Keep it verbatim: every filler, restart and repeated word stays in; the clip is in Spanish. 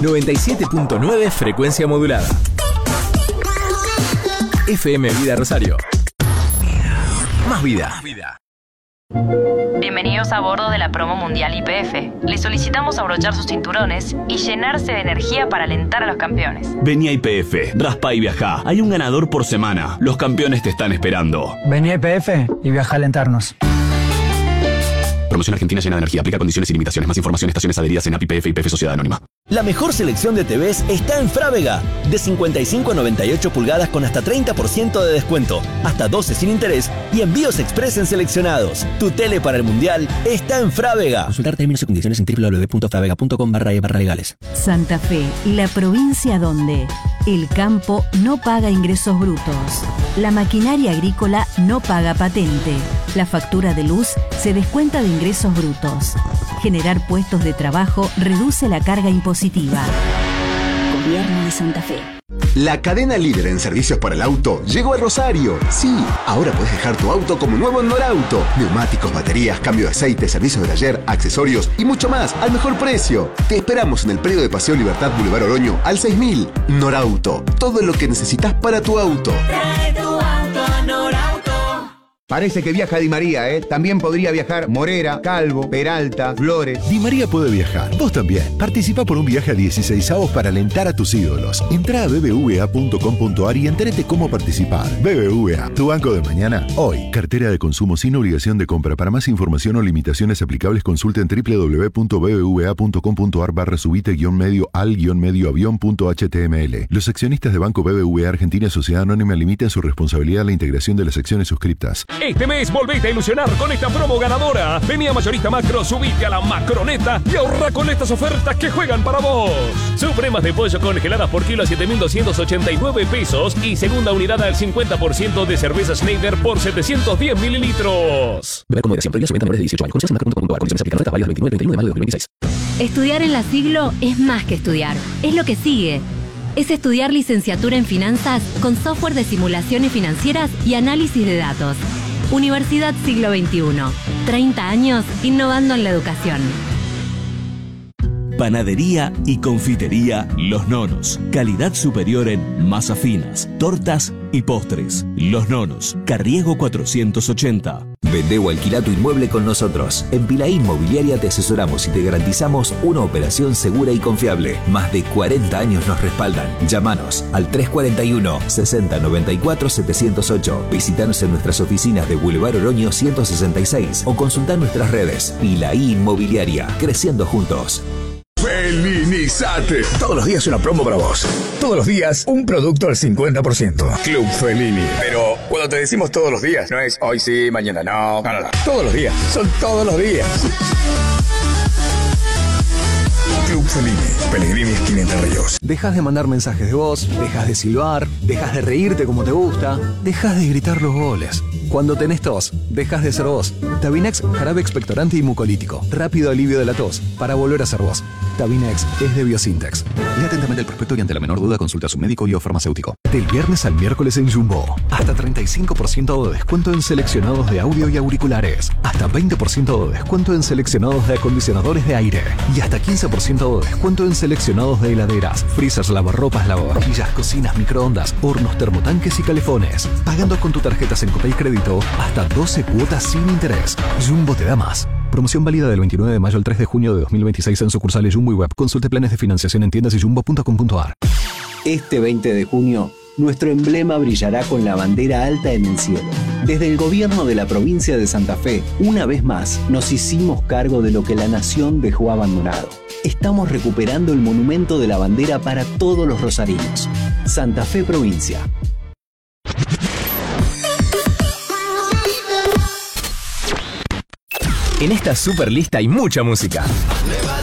noventa y siete punto nueve frecuencia modulada. F M Vida Rosario. Más vida. Más vida. Bienvenidos a bordo de la promo mundial Y P F. Les solicitamos abrochar sus cinturones y llenarse de energía para alentar a los campeones. Vení a Y P F, raspa y viajá. Hay un ganador por semana. Los campeones te están esperando. Vení a Y P F y viaja a alentarnos. Promoción Argentina llena de energía. Aplica condiciones y limitaciones. Más información, estaciones adheridas en A P I P F y P F Sociedad Anónima. La mejor selección de T Vs está en Frávega. De cincuenta y cinco a noventa y ocho pulgadas con hasta treinta por ciento de descuento, hasta doce sin interés y envíos express en seleccionados. Tu tele para el Mundial está en Frávega. Consultar términos y condiciones en doble u doble u doble u punto fravega punto com barra e barra legales. Santa Fe, la provincia donde el campo no paga ingresos brutos, la maquinaria agrícola no paga patente, la factura de luz se descuenta de ingresos brutos. Generar puestos de trabajo reduce la carga impositiva. Gobierno de Santa Fe. La cadena líder en servicios para el auto llegó a Rosario. Sí, ahora puedes dejar tu auto como nuevo en Norauto. Neumáticos, baterías, cambio de aceite, servicios de taller, accesorios y mucho más al mejor precio. Te esperamos en el predio de Paseo Libertad Boulevard Oroño al seis mil. Norauto, todo lo que necesitas para tu auto. Trae tu auto a Norauto. Parece que viaja Di María, ¿eh? También podría viajar Morera, Calvo, Peralta, Flores. Di María puede viajar. Vos también. Participa por un viaje a dieciseisavos para alentar a tus ídolos. Entrá a b b v a punto com punto a r y entérate cómo participar. B B V A, tu banco de mañana, hoy. Cartera de consumo sin obligación de compra. Para más información o limitaciones aplicables, consulta en w w w punto b b v a punto com punto a r barra subite guión medio al guión medio avión punto h t m l. Los accionistas de Banco B B V A Argentina Sociedad Anónima limitan su responsabilidad a la integración de las acciones suscriptas. Este mes volvete a ilusionar con esta promo ganadora. Vení a Mayorista Macro, subite a la Macroneta y ahorra con estas ofertas que juegan para vos. Supremas de pollo congeladas por kilo a siete mil doscientos ochenta y nueve pesos y segunda unidad al cincuenta por ciento de cerveza Schneider por setecientos diez mililitros. Beber con moderación, prohibida su venta a menores de dieciocho años. Condiciones en macro punto com punto a r. Condiciones aplican. Oferta válida del veintinueve al treinta y uno de mayo de dos mil veintiséis. Estudiar en la Siglo es más que estudiar. Es lo que sigue. Es estudiar licenciatura en finanzas con software de simulaciones financieras y análisis de datos. Universidad Siglo veintiuno. treinta años innovando en la educación. Panadería y confitería Los Nonos. Calidad superior en masas finas, tortas y postres. Los Nonos. Carriego cuatrocientos ochenta. Vende o alquila tu inmueble con nosotros. En Pilaí Inmobiliaria te asesoramos y te garantizamos una operación segura y confiable. Más de cuarenta años nos respaldan. Llámanos al tres cuarenta y uno, sesenta noventa y cuatro, setecientos ocho. Visítanos en nuestras oficinas de Boulevard Oroño ciento sesenta y seis o consulta nuestras redes. Pilaí Inmobiliaria. Creciendo juntos. Felinizate. Todos los días una promo para vos. Todos los días un producto al cincuenta por ciento. Club Felini. Pero cuando te decimos todos los días, no es hoy sí, mañana no. No, no, no. Todos los días. Son todos los días. Club Felini. Pellegrini esquina Entre Ríos. Dejas de mandar mensajes de voz, dejas de silbar, dejas de reírte como te gusta, dejas de gritar los goles. Cuando tenés tos, dejas de ser vos. Tabinex, jarabe expectorante y mucolítico. Rápido alivio de la tos, para volver a ser vos. Tabinex es de Biosintex. Lea atentamente el prospecto y ante la menor duda consulta a su médico y o farmacéutico. Del viernes al miércoles en Jumbo. Hasta treinta y cinco por ciento de descuento en seleccionados de audio y auriculares. Hasta veinte por ciento de descuento en seleccionados de acondicionadores de aire. Y hasta quince por ciento de descuento en seleccionados de heladeras, freezers, lavarropas, lavavajillas, cocinas, microondas, hornos, termotanques y calefones. Pagando con tu tarjeta Sencopay Crédito hasta doce cuotas sin interés. Jumbo te da más. Promoción válida del veintinueve de mayo al tres de junio de dos mil veintiséis en sucursales Jumbo y web. Consulte planes de financiación en tiendas y jumbo punto com punto a r. Este veinte de junio, nuestro emblema brillará con la bandera alta en el cielo. Desde el gobierno de la provincia de Santa Fe, una vez más, nos hicimos cargo de lo que la nación dejó abandonado. Estamos recuperando el monumento de la bandera para todos los rosarinos. Santa Fe Provincia. En esta super lista hay mucha música.